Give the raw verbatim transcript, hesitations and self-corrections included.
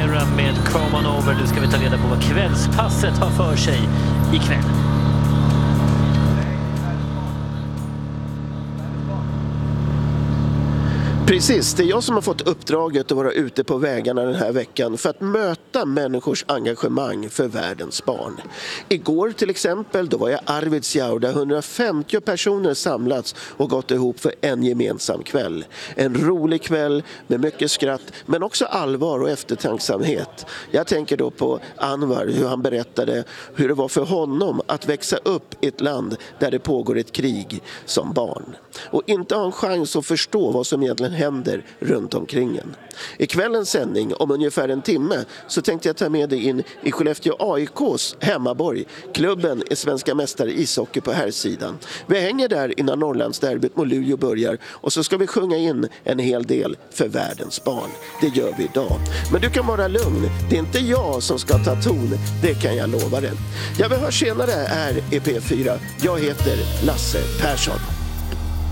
Ventura med Come On Over. Nu ska vi ta reda på vad kvällspasset har för sig ikväll. Precis, det är jag som har fått uppdraget att vara ute på vägarna den här veckan för att möta människors engagemang för världens barn. Igår till exempel, då var jag i Arvidsjaur där hundrafemtio personer samlats och gått ihop för en gemensam kväll. En rolig kväll med mycket skratt men också allvar och eftertanksamhet. Jag tänker då på Anwar, hur han berättade hur det var för honom att växa upp i ett land där det pågår ett krig som barn. Och inte ha en chans att förstå vad som egentligen händer runt omkring en. I kvällens sändning om ungefär en timme så tänkte jag ta med dig in i Skellefteå A I K:s hemmaborg. Klubben är svenska mästare i ishockey på här sidan. Vi hänger där innan Norrlandsderbyt mot Luleå börjar och så ska vi sjunga in en hel del för världens barn. Det gör vi idag. Men du kan vara lugn. Det är inte jag som ska ta ton. Det kan jag lova dig. Jag vill höra senare här i P fyra. Jag heter Lasse Persson.